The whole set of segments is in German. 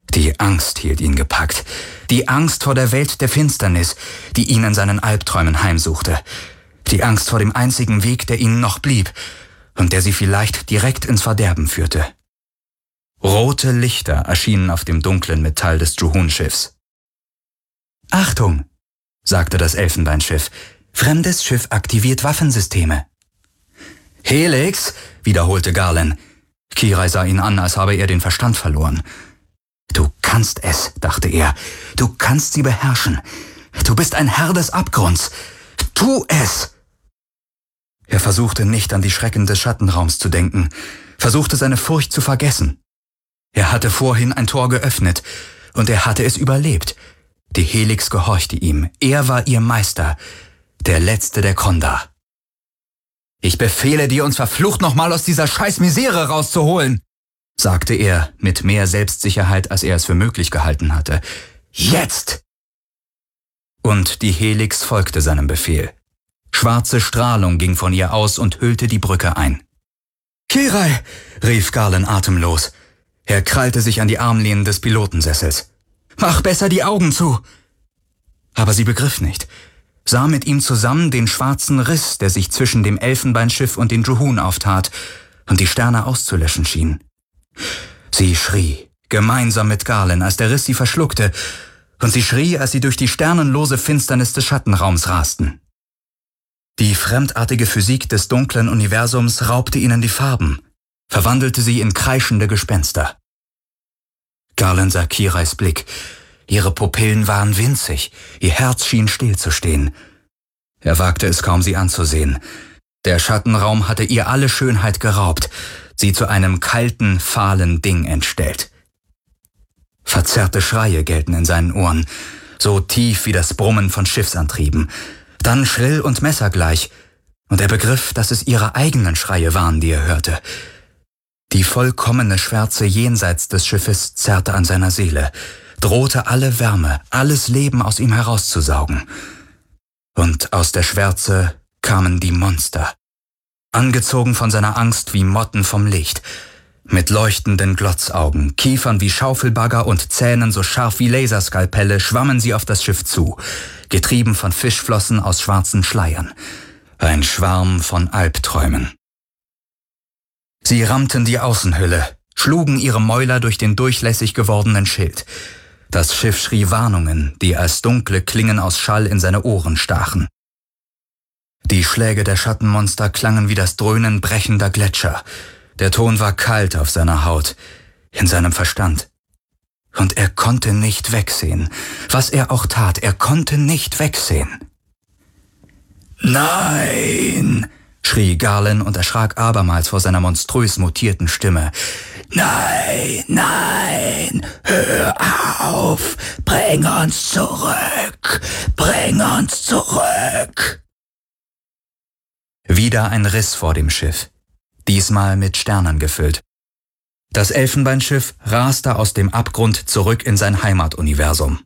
Die Angst hielt ihn gepackt. Die Angst vor der Welt der Finsternis, die ihn in seinen Albträumen heimsuchte. Die Angst vor dem einzigen Weg, der ihnen noch blieb und der sie vielleicht direkt ins Verderben führte. Rote Lichter erschienen auf dem dunklen Metall des Juhun-Schiffs. »Achtung«, sagte das Elfenbeinschiff. »Fremdes Schiff aktiviert Waffensysteme.« »Helix«, wiederholte Garland. Kirai sah ihn an, als habe er den Verstand verloren. »Du kannst es«, dachte er. »Du kannst sie beherrschen. Du bist ein Herr des Abgrunds. Tu es!« Er versuchte nicht an die Schrecken des Schattenraums zu denken, versuchte seine Furcht zu vergessen. Er hatte vorhin ein Tor geöffnet und er hatte es überlebt. Die Helix gehorchte ihm. Er war ihr Meister, der Letzte der Kondar. »Ich befehle dir, uns verflucht nochmal aus dieser scheiß Misere rauszuholen«, sagte er mit mehr Selbstsicherheit, als er es für möglich gehalten hatte. »Jetzt!« Und die Helix folgte seinem Befehl. Schwarze Strahlung ging von ihr aus und hüllte die Brücke ein. »Kirai«, rief Garland atemlos. Er krallte sich an die Armlehnen des Pilotensessels. »Mach besser die Augen zu!« Aber sie begriff nicht, sah mit ihm zusammen den schwarzen Riss, der sich zwischen dem Elfenbeinschiff und den Juhun auftat und die Sterne auszulöschen schien. Sie schrie, gemeinsam mit Garland, als der Riss sie verschluckte, und sie schrie, als sie durch die sternenlose Finsternis des Schattenraums rasten. Die fremdartige Physik des dunklen Universums raubte ihnen die Farben, verwandelte sie in kreischende Gespenster. Garland sah Kirais Blick. Ihre Pupillen waren winzig, ihr Herz schien stillzustehen. Er wagte es kaum, sie anzusehen. Der Schattenraum hatte ihr alle Schönheit geraubt, sie zu einem kalten, fahlen Ding entstellt. Verzerrte Schreie gellten in seinen Ohren, so tief wie das Brummen von Schiffsantrieben, dann schrill und messergleich, und er begriff, dass es ihre eigenen Schreie waren, die er hörte. Die vollkommene Schwärze jenseits des Schiffes zerrte an seiner Seele, drohte alle Wärme, alles Leben aus ihm herauszusaugen. Und aus der Schwärze kamen die Monster, angezogen von seiner Angst wie Motten vom Licht, mit leuchtenden Glotzaugen, Kiefern wie Schaufelbagger und Zähnen so scharf wie Laserskalpelle schwammen sie auf das Schiff zu, getrieben von Fischflossen aus schwarzen Schleiern. Ein Schwarm von Albträumen. Sie rammten die Außenhülle, schlugen ihre Mäuler durch den durchlässig gewordenen Schild. Das Schiff schrie Warnungen, die als dunkle Klingen aus Schall in seine Ohren stachen. Die Schläge der Schattenmonster klangen wie das Dröhnen brechender Gletscher. Der Ton war kalt auf seiner Haut, in seinem Verstand. Und er konnte nicht wegsehen. Was er auch tat, er konnte nicht wegsehen. »Nein«, schrie Garland und erschrak abermals vor seiner monströs mutierten Stimme. »Nein, nein, hör auf, bring uns zurück, bring uns zurück.« Wieder ein Riss vor dem Schiff, diesmal mit Sternen gefüllt. Das Elfenbeinschiff raste aus dem Abgrund zurück in sein Heimatuniversum.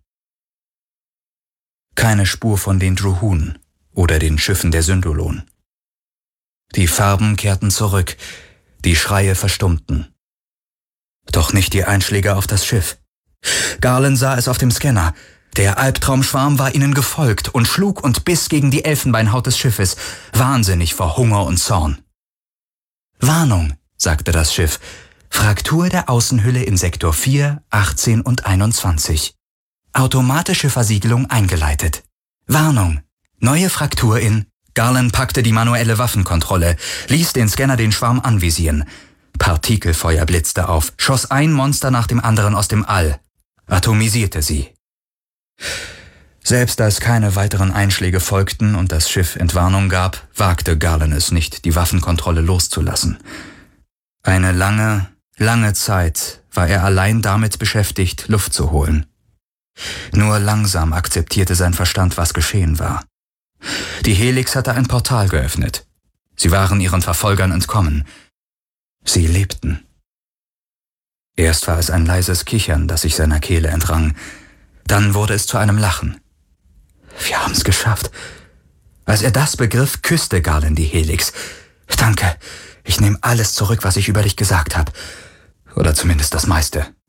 Keine Spur von den Juhun oder den Schiffen der Syndulon. Die Farben kehrten zurück, die Schreie verstummten. Doch nicht die Einschläge auf das Schiff. Garland sah es auf dem Scanner. Der Albtraumschwarm war ihnen gefolgt und schlug und biss gegen die Elfenbeinhaut des Schiffes, wahnsinnig vor Hunger und Zorn. »Warnung«, sagte das Schiff. »Fraktur der Außenhülle in Sektor 4, 18 und 21. Automatische Versiegelung eingeleitet. Warnung, neue Fraktur in...« Garland packte die manuelle Waffenkontrolle, ließ den Scanner den Schwarm anvisieren. Partikelfeuer blitzte auf, schoss ein Monster nach dem anderen aus dem All, atomisierte sie. Selbst als keine weiteren Einschläge folgten und das Schiff Entwarnung gab, wagte Garland es nicht, die Waffenkontrolle loszulassen. Eine lange, lange Zeit war er allein damit beschäftigt, Luft zu holen. Nur langsam akzeptierte sein Verstand, was geschehen war. Die Helix hatte ein Portal geöffnet. Sie waren ihren Verfolgern entkommen. Sie lebten. Erst war es ein leises Kichern, das sich seiner Kehle entrang. Dann wurde es zu einem Lachen. »Wir haben es geschafft.« Als er das begriff, küsste Garland die Helix. »Danke, ich nehme alles zurück, was ich über dich gesagt habe. Oder zumindest das meiste.«